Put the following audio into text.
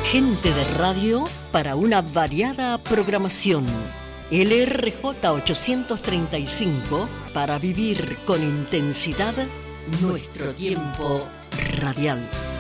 Gente de radio para una variada programación. LRJ 835 para vivir con intensidad nuestro tiempo radial.